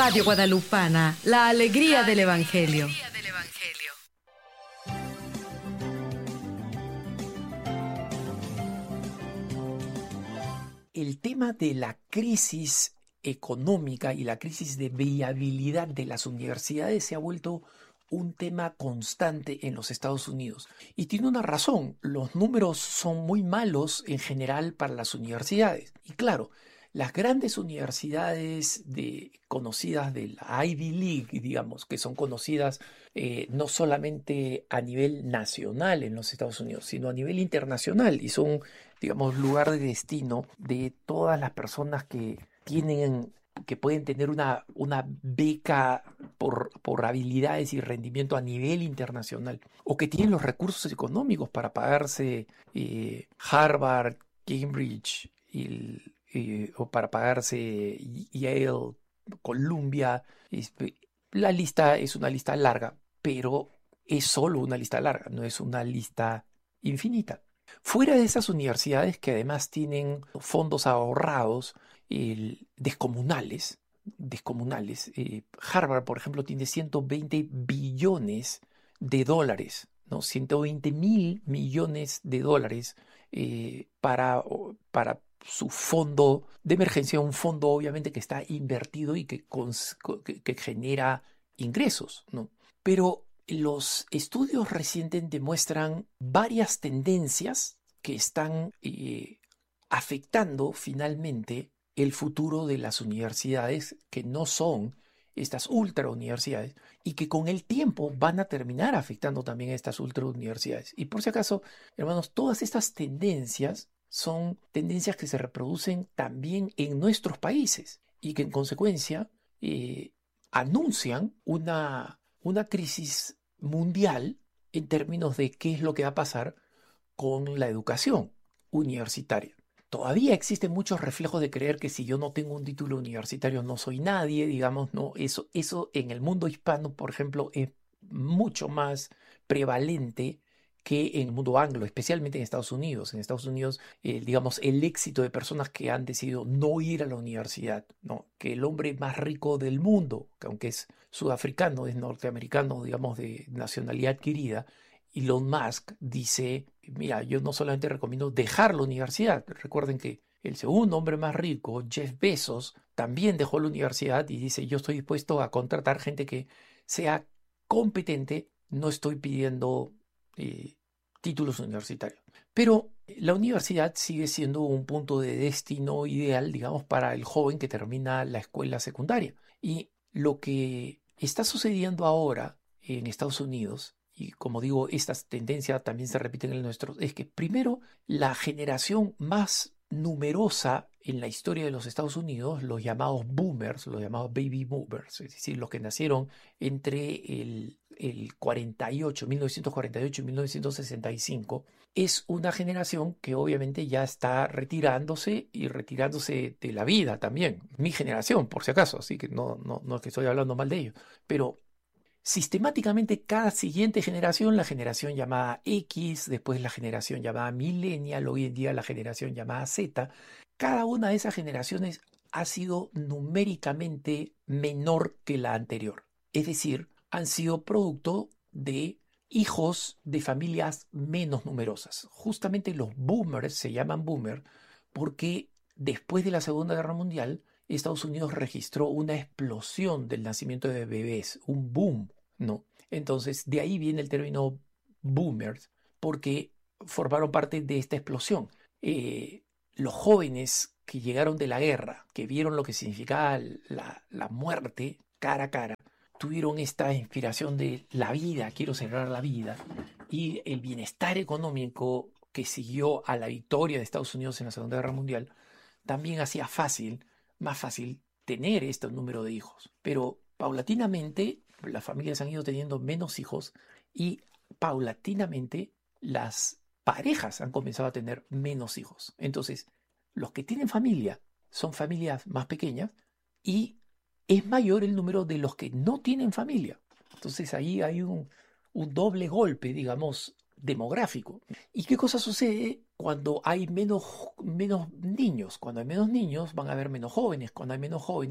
Radio Guadalupana, la alegría del Evangelio. El tema de la crisis económica y la crisis de viabilidad de las universidades se ha vuelto un tema constante en los Estados Unidos. Y tiene una razón, los números son muy malos en general para las universidades. Y claro, las grandes universidades conocidas de la Ivy League, digamos, que son conocidas no solamente a nivel nacional en los Estados Unidos, sino a nivel internacional y son, digamos, lugar de destino de todas las personas que pueden tener una beca por habilidades y rendimiento a nivel internacional, o que tienen los recursos económicos para pagarse Harvard, Cambridge, o para pagarse Yale, Columbia. La lista es una lista larga, pero es solo una lista larga, no es una lista infinita. Fuera de esas universidades que además tienen fondos ahorrados descomunales, Harvard, por ejemplo, tiene 120 billones de dólares, ¿no? 120.000 millones de dólares para su fondo de emergencia, un fondo obviamente que está invertido y que genera ingresos, ¿no? Pero los estudios recientes demuestran varias tendencias que están afectando finalmente el futuro de las universidades, que no son estas ultra universidades y que con el tiempo van a terminar afectando también a estas ultra universidades. Y por si acaso, hermanos, todas estas tendencias son tendencias que se reproducen también en nuestros países y que en consecuencia anuncian una crisis mundial en términos de qué es lo que va a pasar con la educación universitaria. Todavía existen muchos reflejos de creer que si yo no tengo un título universitario no soy nadie, digamos, ¿no? Eso en el mundo hispano, por ejemplo, es mucho más prevalente que en el mundo anglo, especialmente en Estados Unidos. En Estados Unidos, digamos, el éxito de personas que han decidido no ir a la universidad, ¿no? Que el hombre más rico del mundo, que aunque es sudafricano, es norteamericano, digamos, de nacionalidad adquirida, Elon Musk dice, mira, yo no solamente recomiendo dejar la universidad. Recuerden que el segundo hombre más rico, Jeff Bezos, también dejó la universidad y dice, yo estoy dispuesto a contratar gente que sea competente, no estoy pidiendo títulos universitarios. Pero la universidad sigue siendo un punto de destino ideal, digamos, para el joven que termina la escuela secundaria. Y lo que está sucediendo ahora en Estados Unidos, y como digo, estas tendencias también se repiten en el nuestro, es que primero la generación más numerosa en la historia de los Estados Unidos, los llamados boomers, los llamados baby boomers, es decir, los que nacieron entre el 1948 y 1965, es una generación que obviamente ya está retirándose de la vida también. Mi generación, por si acaso, así que no es que estoy hablando mal de ellos, pero sistemáticamente cada siguiente generación, la generación llamada X, después la generación llamada Millennial, hoy en día la generación llamada Z, cada una de esas generaciones ha sido numéricamente menor que la anterior. Es decir, han sido producto de hijos de familias menos numerosas. Justamente los boomers se llaman boomer porque después de la Segunda Guerra Mundial, Estados Unidos registró una explosión del nacimiento de bebés, un boom, ¿no? Entonces, de ahí viene el término boomers, porque formaron parte de esta explosión. Los jóvenes que llegaron de la guerra, que vieron lo que significaba la muerte cara a cara, tuvieron esta inspiración de la vida, quiero celebrar la vida, y el bienestar económico que siguió a la victoria de Estados Unidos en la Segunda Guerra Mundial, también hacía más fácil tener este número de hijos. Pero paulatinamente las familias han ido teniendo menos hijos y paulatinamente las parejas han comenzado a tener menos hijos. Entonces, los que tienen familia son familias más pequeñas y es mayor el número de los que no tienen familia. Entonces ahí hay un doble golpe, digamos, demográfico. ¿Y qué cosa sucede cuando hay menos niños? Cuando hay menos niños van a haber menos jóvenes. Cuando hay menos jóvenes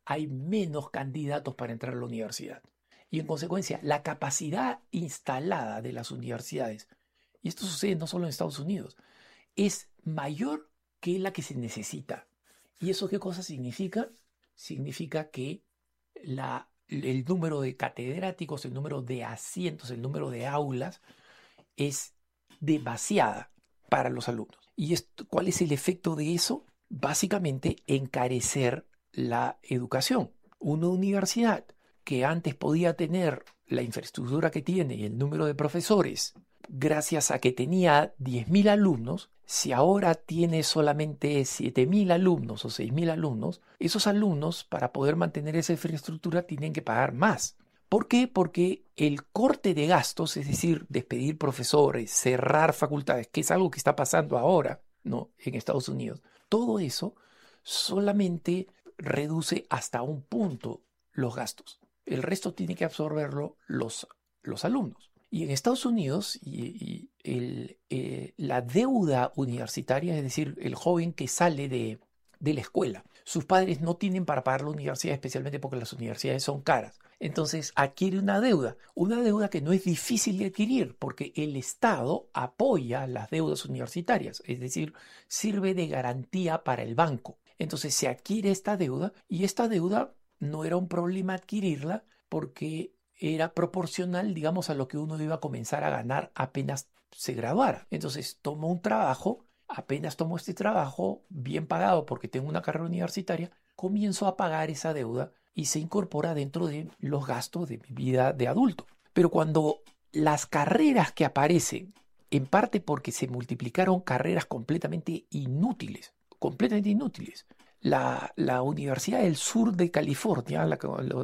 hay menos candidatos para entrar a la universidad. Y en consecuencia, la capacidad instalada de las universidades, y esto sucede no solo en Estados Unidos, es mayor que la que se necesita. ¿Y eso qué cosa significa? Significa que el número de catedráticos, el número de asientos, el número de aulas es demasiada para los alumnos. ¿Y cuál es el efecto de eso? Básicamente encarecer la educación. Una universidad que antes podía tener la infraestructura que tiene y el número de profesores, gracias a que tenía 10.000 alumnos, si ahora tiene solamente 7.000 alumnos o 6.000 alumnos, esos alumnos, para poder mantener esa infraestructura, tienen que pagar más. ¿Por qué? Porque el corte de gastos, es decir, despedir profesores, cerrar facultades, que es algo que está pasando ahora, ¿no?, en Estados Unidos, todo eso solamente reduce hasta un punto los gastos. El resto tiene que absorberlo los alumnos. Y en Estados Unidos, la deuda universitaria, es decir, el joven que sale de la escuela, sus padres no tienen para pagar la universidad, especialmente porque las universidades son caras. Entonces adquiere una deuda que no es difícil de adquirir porque el Estado apoya las deudas universitarias, es decir, sirve de garantía para el banco. Entonces se adquiere esta deuda y esta deuda no era un problema adquirirla porque era proporcional, digamos, a lo que uno iba a comenzar a ganar apenas se graduara. Entonces tomó un trabajo, apenas tomo este trabajo bien pagado porque tengo una carrera universitaria, comienzo a pagar esa deuda y se incorpora dentro de los gastos de mi vida de adulto. Pero cuando las carreras que aparecen, en parte porque se multiplicaron carreras completamente inútiles, la Universidad del Sur de California, la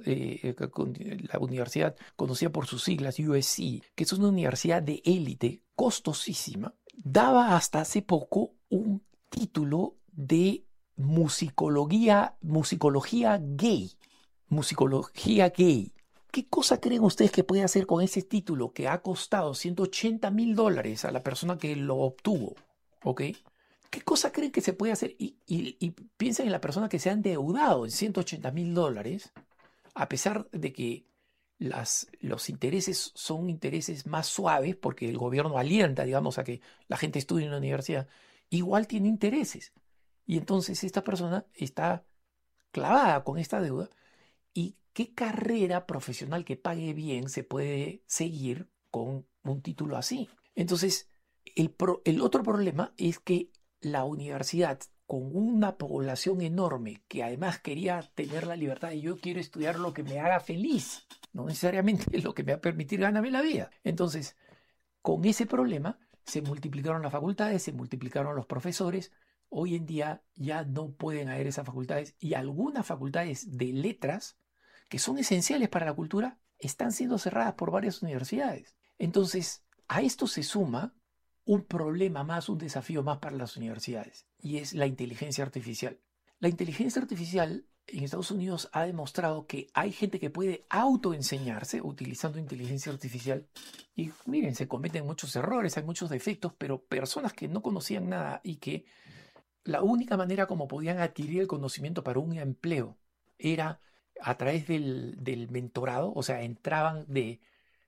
universidad conocida por sus siglas USC, que es una universidad de élite, costosísima, daba hasta hace poco un título de musicología gay. Musicología gay. ¿Qué cosa creen ustedes que puede hacer con ese título que ha costado $180,000 a la persona que lo obtuvo? ¿Ok? ¿Qué cosa creen que se puede hacer? Y piensen en la persona que se ha endeudado en $180,000, a pesar de que los intereses son intereses más suaves, porque el gobierno alienta, digamos, a que la gente estudie en la universidad, igual tiene intereses. Y entonces esta persona está clavada con esta deuda. ¿Y qué carrera profesional que pague bien se puede seguir con un título así? Entonces, el otro problema es que la universidad, con una población enorme que además quería tener la libertad de yo quiero estudiar lo que me haga feliz, no necesariamente lo que me va a permitir ganarme la vida. Entonces, con ese problema se multiplicaron las facultades, se multiplicaron los profesores. Hoy en día ya no pueden haber esas facultades y algunas facultades de letras que son esenciales para la cultura están siendo cerradas por varias universidades. Entonces, a esto se suma un problema más, un desafío más para las universidades, y es la inteligencia artificial. La inteligencia artificial en Estados Unidos ha demostrado que hay gente que puede autoenseñarse utilizando inteligencia artificial y miren, se cometen muchos errores, hay muchos defectos, pero personas que no conocían nada y que la única manera como podían adquirir el conocimiento para un empleo era a través del mentorado, o sea, entraban de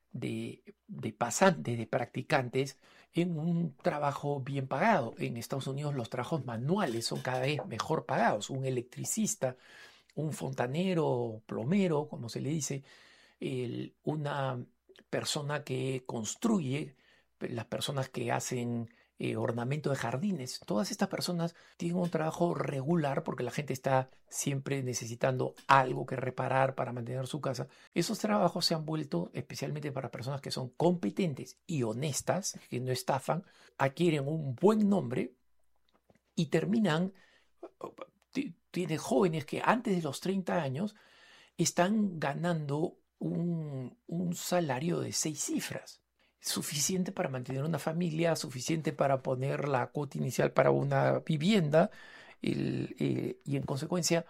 pasantes, de practicantes, en un trabajo bien pagado. En Estados Unidos los trabajos manuales son cada vez mejor pagados. Un electricista, un fontanero, plomero, como se le dice, una persona que construye, las personas que hacen ornamento de jardines, todas estas personas tienen un trabajo regular porque la gente está siempre necesitando algo que reparar para mantener su casa. Esos trabajos se han vuelto, especialmente para personas que son competentes y honestas, que no estafan, adquieren un buen nombre y terminan, tiene jóvenes que antes de los 30 años están ganando un salario de 6 cifras. Suficiente para mantener una familia, suficiente para poner la cuota inicial para una vivienda y en consecuencia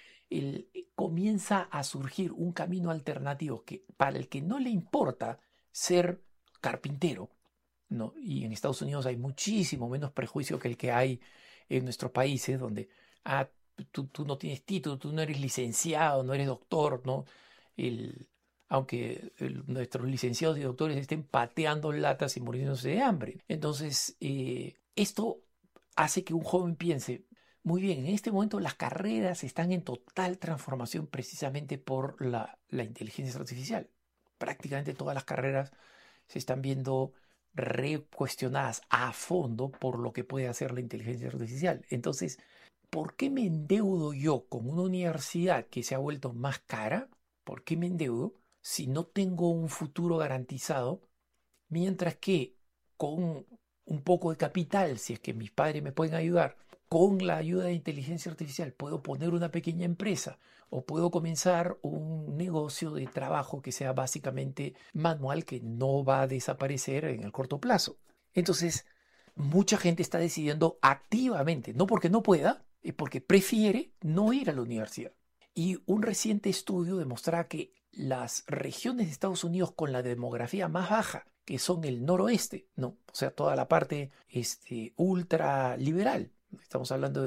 comienza a surgir un camino alternativo que, para el que no le importa ser carpintero, ¿no? Y en Estados Unidos hay muchísimo menos prejuicio que el que hay en nuestros países, donde tú no tienes título, tú no eres licenciado, no eres doctor, ¿no? El, aunque nuestros licenciados y doctores estén pateando latas y muriéndose de hambre. Entonces, esto hace que un joven piense, muy bien, en este momento las carreras están en total transformación precisamente por la inteligencia artificial. Prácticamente todas las carreras se están viendo recuestionadas a fondo por lo que puede hacer la inteligencia artificial. Entonces, ¿por qué me endeudo yo con una universidad que se ha vuelto más cara? ¿Por qué me endeudo si no tengo un futuro garantizado? Mientras que con un poco de capital, si es que mis padres me pueden ayudar, con la ayuda de inteligencia artificial puedo poner una pequeña empresa o puedo comenzar un negocio de trabajo que sea básicamente manual, que no va a desaparecer en el corto plazo. Entonces, mucha gente está decidiendo activamente, no porque no pueda, es porque prefiere no ir a la universidad. Y un reciente estudio demostraba que las regiones de Estados Unidos con la demografía más baja, que son el noroeste, ¿no? O sea, toda la parte ultra liberal. Estamos hablando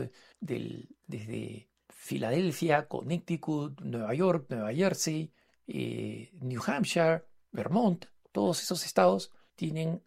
desde Filadelfia, Connecticut, Nueva York, Nueva Jersey, New Hampshire, Vermont. Todos esos estados tienen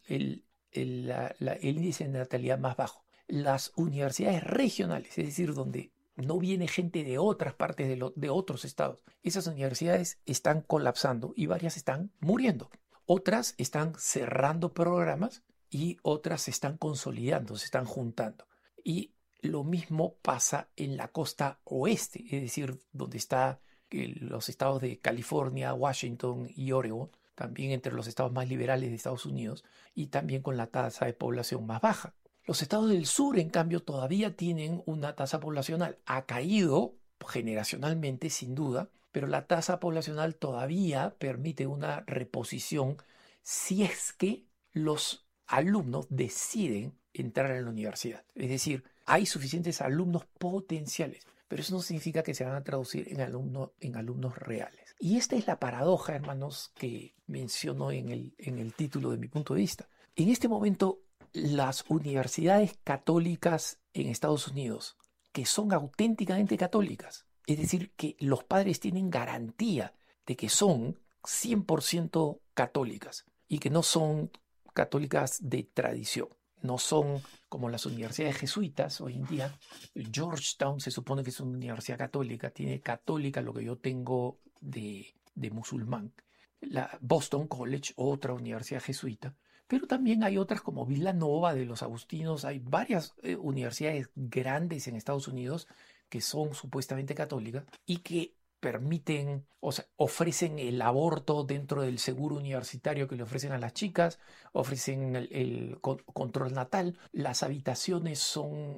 el índice de natalidad más bajo. Las universidades regionales, es decir, donde no viene gente de otras partes de otros estados, esas universidades están colapsando y varias están muriendo. Otras están cerrando programas y otras se están consolidando, se están juntando. Y lo mismo pasa en la costa oeste, es decir, donde están los estados de California, Washington y Oregon, también entre los estados más liberales de Estados Unidos y también con la tasa de población más baja. Los estados del sur, en cambio, todavía tienen una tasa poblacional. Ha caído generacionalmente, sin duda, pero la tasa poblacional todavía permite una reposición si es que los alumnos deciden entrar a la universidad. Es decir, hay suficientes alumnos potenciales, pero eso no significa que se van a traducir en alumnos reales. Y esta es la paradoja, hermanos, que menciono en el título de mi punto de vista. En este momento, las universidades católicas en Estados Unidos, que son auténticamente católicas, es decir, que los padres tienen garantía de que son 100% católicas y que no son católicas de tradición, no son como las universidades jesuitas hoy en día. Georgetown se supone que es una universidad católica, tiene católica lo que yo tengo de musulmán. La Boston College, otra universidad jesuita. Pero también hay otras como Villanova de los Agustinos. Hay varias universidades grandes en Estados Unidos que son supuestamente católicas y que permiten, o sea, ofrecen el aborto dentro del seguro universitario que le ofrecen a las chicas, ofrecen el control natal, las habitaciones son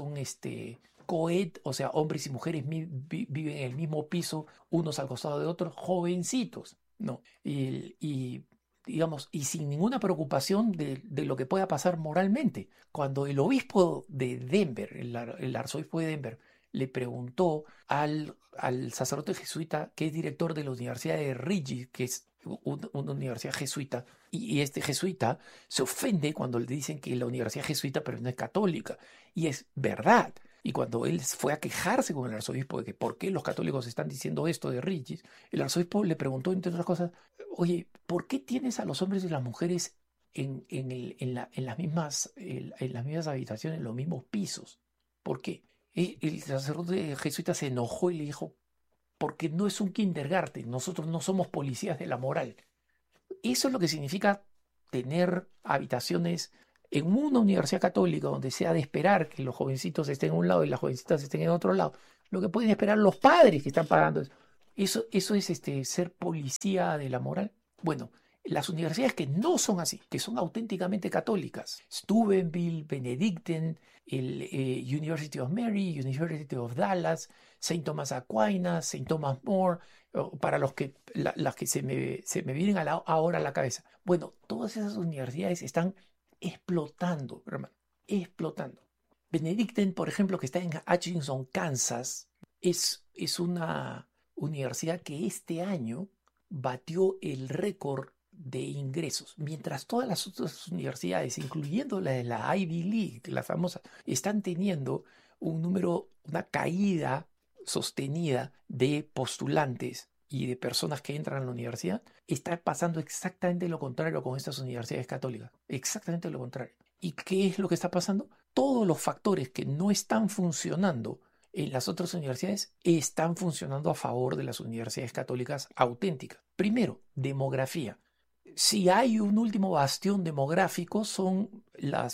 coed, o sea, hombres y mujeres viven en el mismo piso, unos al costado de otros, jovencitos, ¿no? Y digamos, y sin ninguna preocupación de lo que pueda pasar moralmente. Cuando el obispo de Denver, el arzobispo de Denver, le preguntó al sacerdote jesuita, que es director de la Universidad de Regis, que es una universidad jesuita, y este jesuita se ofende cuando le dicen que la universidad jesuita pero no es católica, y es verdad. Y cuando él fue a quejarse con el arzobispo de que por qué los católicos están diciendo esto de Regis, el arzobispo le preguntó, entre otras cosas, oye, ¿por qué tienes a los hombres y las mujeres en las mismas habitaciones, en los mismos pisos? ¿Por qué? El sacerdote jesuita se enojó y le dijo, porque no es un kindergarten, nosotros no somos policías de la moral. Eso es lo que significa tener habitaciones en una universidad católica donde sea de esperar que los jovencitos estén en un lado y las jovencitas estén en otro lado. Lo que pueden esperar los padres que están pagando eso. Eso es ser policía de la moral. Bueno, las universidades que no son así, que son auténticamente católicas, Steubenville, Benedictine, el University of Mary, University of Dallas, St. Thomas Aquinas, St. Thomas More, para las que se me vienen ahora a la cabeza. Bueno, todas esas universidades están explotando, hermano, explotando. Benedictine, por ejemplo, que está en Hutchinson, Kansas, es una universidad que este año batió el récord de ingresos, mientras todas las otras universidades, incluyendo la de la Ivy League, la famosa, están teniendo una caída sostenida de postulantes y de personas que entran a la universidad, está pasando exactamente lo contrario con estas universidades católicas. Exactamente lo contrario. ¿Y qué es lo que está pasando? Todos los factores que no están funcionando en las otras universidades están funcionando a favor de las universidades católicas auténticas. Primero, demografía. Si hay un último bastión demográfico son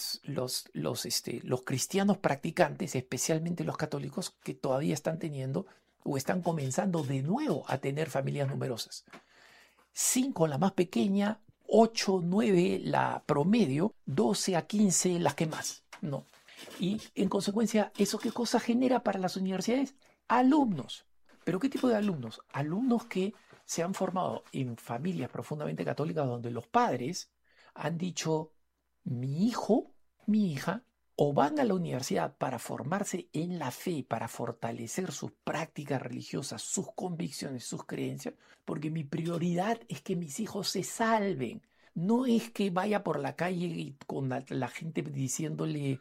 los cristianos practicantes, especialmente los católicos, que todavía están teniendo o están comenzando de nuevo a tener familias numerosas. 5 la más pequeña, 8, 9 la promedio, 12 a 15 las que más, ¿no? Y en consecuencia, ¿eso qué cosa genera para las universidades? Alumnos. ¿Pero qué tipo de alumnos? Alumnos que se han formado en familias profundamente católicas donde los padres han dicho, mi hijo, mi hija, o van a la universidad para formarse en la fe, para fortalecer sus prácticas religiosas, sus convicciones, sus creencias, porque mi prioridad es que mis hijos se salven. No es que vaya por la calle y con la gente diciéndole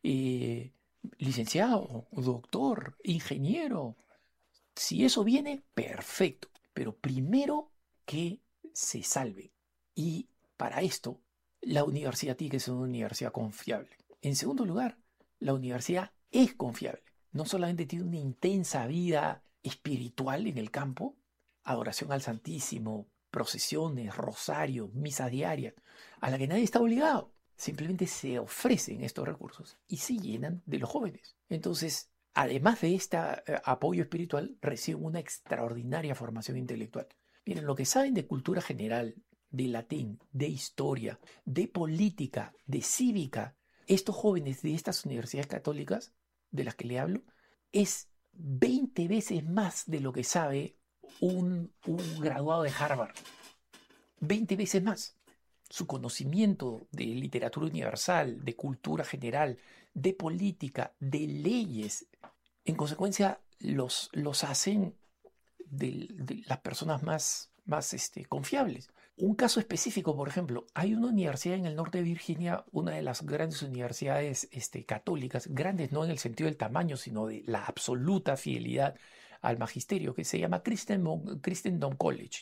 licenciado, doctor, ingeniero. Si eso viene, perfecto. Pero primero que se salven. Y para esto, la universidad tiene que ser una universidad confiable. En segundo lugar, la universidad es confiable. No solamente tiene una intensa vida espiritual en el campo, adoración al Santísimo, procesiones, rosarios, misas diarias, a la que nadie está obligado. Simplemente se ofrecen estos recursos y se llenan de los jóvenes. Entonces, además de este apoyo espiritual, reciben una extraordinaria formación intelectual. Miren, lo que saben de cultura general, de latín, de historia, de política, de cívica, estos jóvenes de estas universidades católicas, de las que le hablo, es 20 veces más de lo que sabe un graduado de Harvard. 20 veces más. Su conocimiento de literatura universal, de cultura general, de política, de leyes, en consecuencia los hacen de las personas más confiables. Un caso específico, por ejemplo, hay una universidad en el norte de Virginia, una de las grandes universidades católicas, grandes no en el sentido del tamaño, sino de la absoluta fidelidad al magisterio, que se llama Christendom College.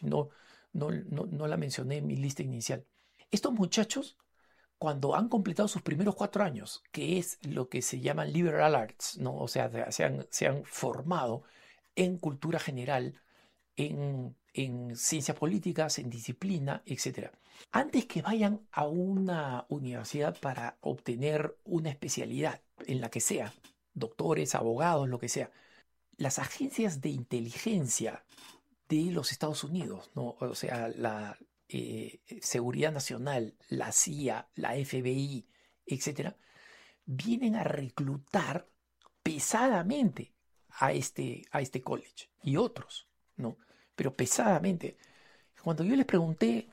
No la mencioné en mi lista inicial. Estos muchachos, cuando han completado sus primeros 4 años, que es lo que se llaman liberal arts, ¿no? O sea, se han formado en cultura general, en ciencias políticas, en disciplina, etc. Antes que vayan a una universidad para obtener una especialidad en la que sea, doctores, abogados, lo que sea, las agencias de inteligencia de los Estados Unidos, ¿no? O sea, la Seguridad Nacional, la CIA, la FBI, etc., vienen a reclutar pesadamente a este college y otros, ¿no? Pero pesadamente. Cuando yo les pregunté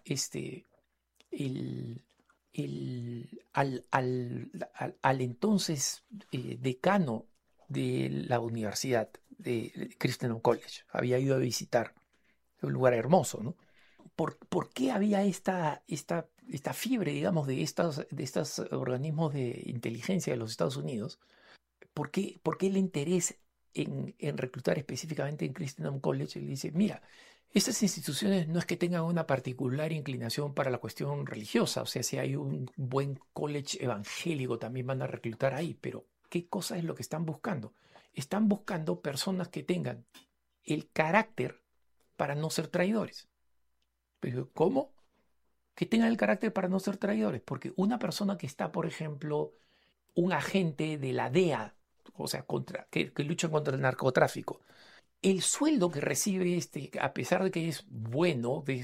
al entonces decano de la universidad de Christendom College, había ido a visitar un lugar hermoso, ¿no? ¿Por qué había esta fiebre, digamos, de estos organismos de inteligencia de los Estados Unidos? ¿Por qué el interés en reclutar específicamente en Christendom College? Él dice, mira, estas instituciones no es que tengan una particular inclinación para la cuestión religiosa, o sea, si hay un buen college evangélico también van a reclutar ahí, pero ¿qué cosa es lo que están buscando? Están buscando personas que tengan el carácter para no ser traidores. Pero ¿cómo? Que tengan el carácter para no ser traidores, porque una persona que está, por ejemplo, un agente de la DEA, o sea, que lucha contra el narcotráfico, el sueldo que recibe a pesar de que es bueno,